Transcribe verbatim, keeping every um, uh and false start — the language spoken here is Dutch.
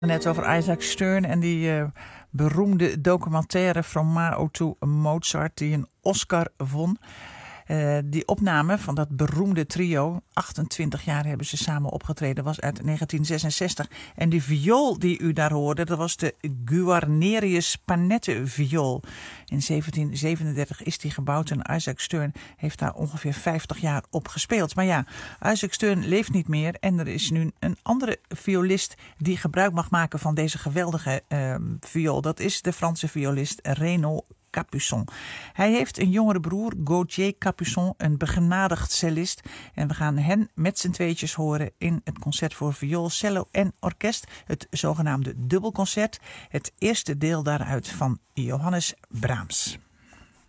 Net over Isaac Stern en die uh, beroemde documentaire From Mao to Mozart die een Oscar won. Uh, die opname van dat beroemde trio, achtentwintig jaar hebben ze samen opgetreden, was uit negentien zesenzestig. En die viool die u daar hoorde, dat was de Guarnerius Panette viool. In zeventien zevenendertig is die gebouwd en Isaac Stern heeft daar ongeveer vijftig jaar op gespeeld. Maar ja, Isaac Stern leeft niet meer en er is nu een andere violist die gebruik mag maken van deze geweldige uh, viool. Dat is de Franse violist Renaud Capuçon. Hij heeft een jongere broer, Gauthier Capuçon, een begenadigd cellist. En we gaan hen met z'n tweetjes horen in het concert voor viool, cello en orkest. Het zogenaamde dubbelconcert. Het eerste deel daaruit van Johannes Brahms.